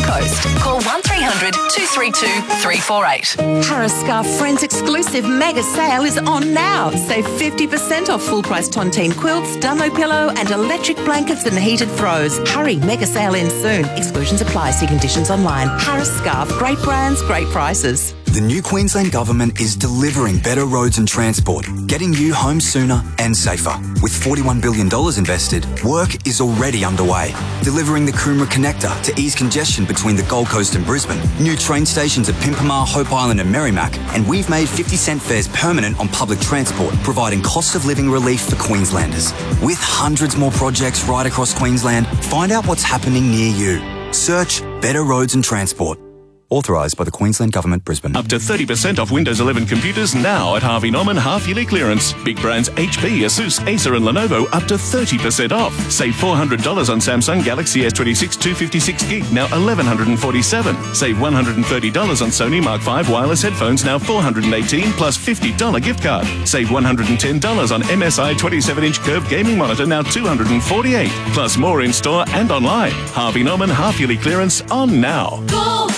Coast. Call 1300 232 348. Harris Scarf Friends exclusive mega sale is on now. Save 50% off full price tontine quilts, Dumbo pillow and electric blankets and heated throws. Hurry, mega sale ends soon. Exclusions apply. See conditions online. Harris Scarf, great brands, great prices. The new Queensland Government is delivering better roads and transport, getting you home sooner and safer. With $41 billion invested, work is already underway. Delivering the Coomera Connector to ease congestion between the Gold Coast and Brisbane, new train stations at Pimpamar, Hope Island and Merrimack, and we've made 50-cent fares permanent on public transport, providing cost of living relief for Queenslanders. With hundreds more projects right across Queensland, find out what's happening near you. Search Better Roads and Transport. Authorised by the Queensland Government, Brisbane. Up to 30% off Windows 11 computers now at Harvey Norman half-yearly clearance. Big brands HP, Asus, Acer and Lenovo up to 30% off. Save $400 on Samsung Galaxy S26 256GB, now $1,147. Save $130 on Sony Mark V wireless headphones, now $418 plus $50 gift card. Save $110 on MSI 27-inch curved gaming monitor, now $248. Plus more in-store and online. Harvey Norman half-yearly clearance on now. Go!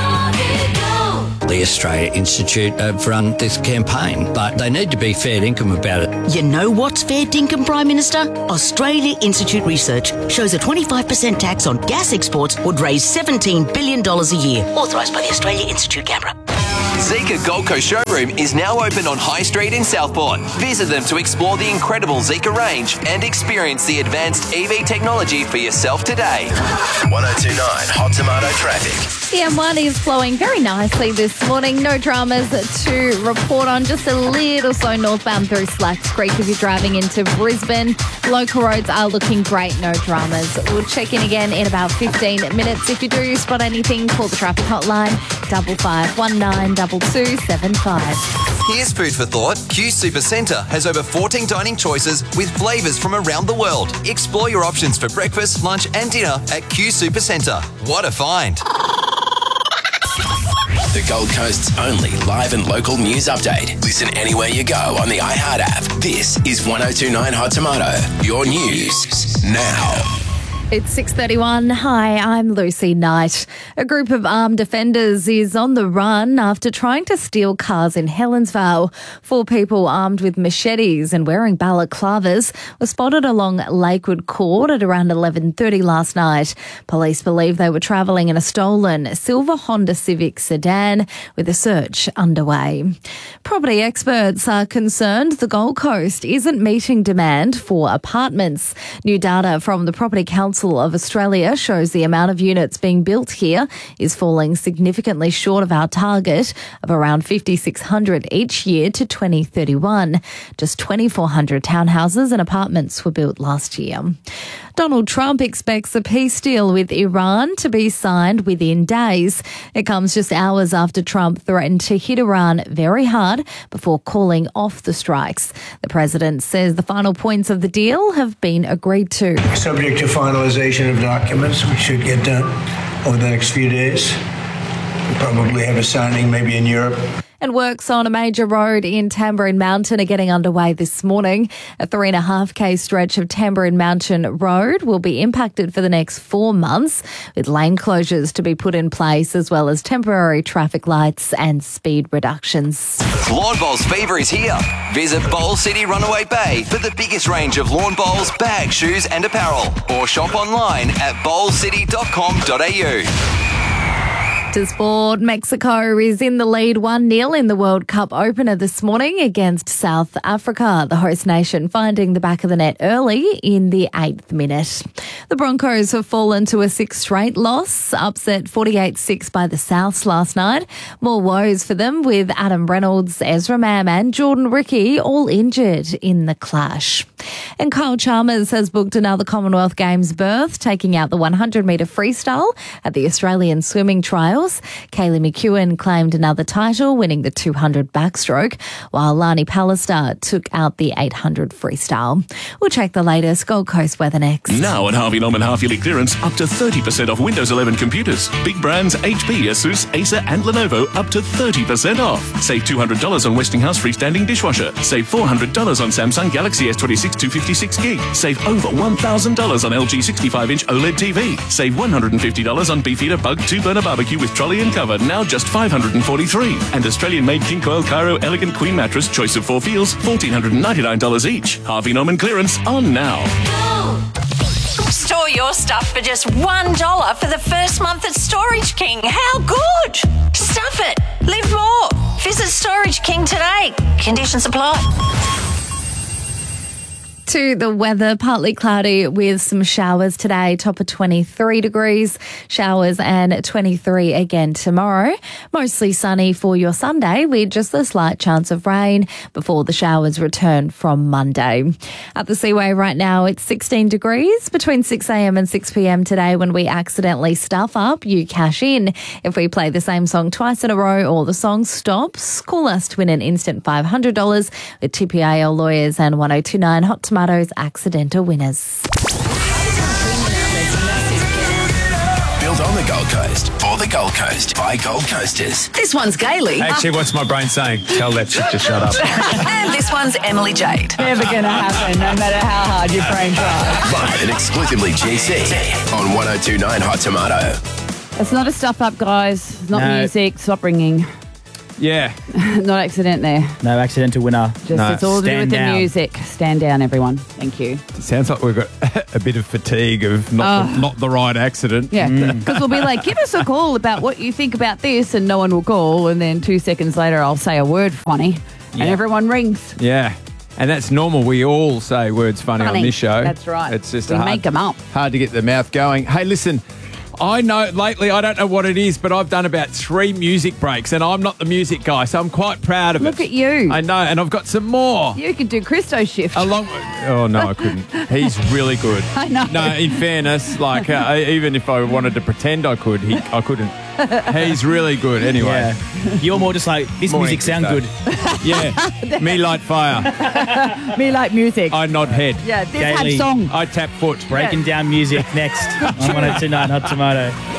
The Australia Institute have run this campaign, but they need to be fair dinkum about it. You know what's fair dinkum, Prime Minister? Australia Institute research shows a 25% tax on gas exports would raise $17 billion a year. Authorised by the Australia Institute, Canberra. Zika Gold Coast showroom is now open on High Street in Southport. Visit them to explore the incredible Zika range and experience the advanced EV technology for yourself today. 1029 Hot Tomato traffic. The M1 is flowing very nicely this morning. No dramas to report on. Just a little slow northbound through Slacks Creek if you're driving into Brisbane. Local roads are looking great. No dramas. We'll check in again in about 15 minutes. If you do spot anything, call the traffic hotline 5519 2275. Here's food for thought. Q Supercentre has over 14 dining choices with flavours from around the world. Explore your options for breakfast, lunch and dinner at Q Supercentre. What a find. The Gold Coast's only live and local news update. Listen anywhere you go on the iHeart app. This is 1029 Hot Tomato. Your news now. It's 6:31. Hi, I'm Lucy Knight. A group of armed offenders is on the run after trying to steal cars in Helensvale. 4 people armed with machetes and wearing balaclavas were spotted along Lakewood Court at around 11:30 last night. Police believe they were travelling in a stolen silver Honda Civic sedan with a search underway. Property experts are concerned the Gold Coast isn't meeting demand for apartments. New data from the Property Council of Australia shows the amount of units being built here is falling significantly short of our target of around 5,600 each year to 2031. Just 2,400 townhouses and apartments were built last year. Donald Trump expects a peace deal with Iran to be signed within days. It comes just hours after Trump threatened to hit Iran very hard before calling off the strikes. The president says the final points of the deal have been agreed to. Subject to finalisation of documents, which should get done over the next few days. We'll probably have a signing maybe in Europe. And works on a major road in Tambourine Mountain are getting underway this morning. A 3.5k stretch of Tambourine Mountain Road will be impacted for the next 4 months, with lane closures to be put in place as well as temporary traffic lights and speed reductions. Lawn Bowls fever is here. Visit Bowl City Runaway Bay for the biggest range of lawn bowls, bags, shoes and apparel. Or shop online at bowlcity.com.au. To sport, Mexico is in the lead 1-0 in the World Cup opener this morning against South Africa, the host nation finding the back of the net early in the 8th minute. The Broncos have fallen to a 6th straight loss, upset 48-6 by the Souths last night. More woes for them with Adam Reynolds, Ezra Mam and Jordan Ricky all injured in the clash. And Kyle Chalmers has booked another Commonwealth Games berth, taking out the 100-metre freestyle at the Australian Swimming Trials. Kaylee McEwen claimed another title, winning the 200 backstroke, while Lani Pallister took out the 800 freestyle. We'll check the latest Gold Coast weather next. Now at Harvey Norman half-yearly clearance, up to 30% off Windows 11 computers. Big brands HP, Asus, Acer and Lenovo up to 30% off. Save $200 on Westinghouse freestanding dishwasher. Save $400 on Samsung Galaxy S26 256 256 gig. Save over $1,000 on LG 65-inch OLED TV. Save $150 on Beefeater Bug 2-burner barbecue with trolley and cover, now just $543. And Australian-made King Coil Cairo Elegant Queen Mattress, choice of 4 feels, $1,499 each. Harvey Norman clearance on now. Store your stuff for just $1 for the first month at Storage King. How good? Stuff it. Live more. Visit Storage King today. Conditions apply. To the weather, partly cloudy with some showers today, top of 23 degrees, showers and 23 again tomorrow. Mostly sunny for your Sunday with just a slight chance of rain before the showers return from Monday. At the Seaway right now, it's 16 degrees between 6 a.m. and 6 p.m. today. When we accidentally stuff up, you cash in. If we play the same song twice in a row or the song stops, call us to win an instant $500 with TPAL Lawyers and 1029 Hot Tomatoes accidental winners. Built on the Gold Coast, for the Gold Coast, by Gold Coasters. This one's Gailey. Actually, what's my brain saying? Tell that shit to shut up. And this one's Emily Jade. Never going to happen, no matter how hard your brain tries. Live and exclusively GC on 1029 Hot Tomato. It's not a stuff up, guys. It's not No. music. Stop ringing. Yeah. Not accident there. No accidental winner. Just it's all to do with the music. Stand down, everyone. Thank you. Sounds like we've got a bit of fatigue of not the right accident. Yeah, because we'll be like, give us a call about what you think about this, and no one will call, and then 2 seconds later I'll say a word funny, and everyone rings. Yeah. And that's normal. We all say words funny on this show. That's right. It's just we make them up. Hard to get the mouth going. Hey, listen. I know lately, I don't know what it is, but I've done about 3 music breaks and I'm not the music guy, so I'm quite proud of it. Look at you. I know, and I've got some more. You could do Christo's shift. Oh, no, I couldn't. He's really good. I know. No, in fairness, like, even if I wanted to pretend I could, I couldn't. He's really good anyway. Yeah. You're more just like, this Morning, music sound Christo. good. Yeah. Me light fire. Me like music. I nod head. Yeah, this Gailey. had song. I tap foot. Breaking down music next on 1029 Hot Tomato.